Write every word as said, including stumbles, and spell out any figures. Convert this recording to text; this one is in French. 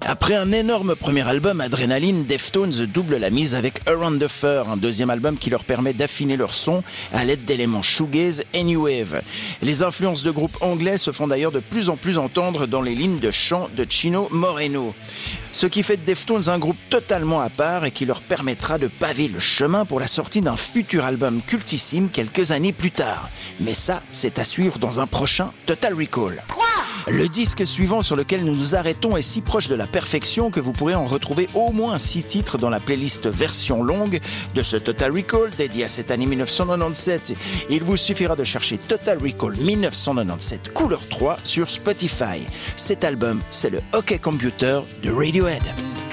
Après un énorme premier album, Adrenaline, Deftones double la mise avec Around the Fur, un deuxième album qui leur permet d'affiner leur son à l'aide d'éléments shoegaze et new wave. Les influences de groupes anglais se font d'ailleurs de plus en plus entendre dans les lignes de chant de Chino Moreno. Ce qui fait de Deftones un groupe totalement à part et qui leur permettra de paver le chemin pour la sortie d'un futur album cultissime quelques années plus tard. Mais ça, c'est à suivre dans un prochain Total Recall. Le disque suivant sur lequel nous nous arrêtons est si proche de la perfection que vous pourrez en retrouver au moins six titres dans la playlist version longue de ce Total Recall dédié à cette année dix-neuf cent quatre-vingt-dix-sept. Il vous suffira de chercher Total Recall dix-neuf cent quatre-vingt-dix-sept couleur trois sur Spotify. Cet album, c'est le OK Computer de Radiohead.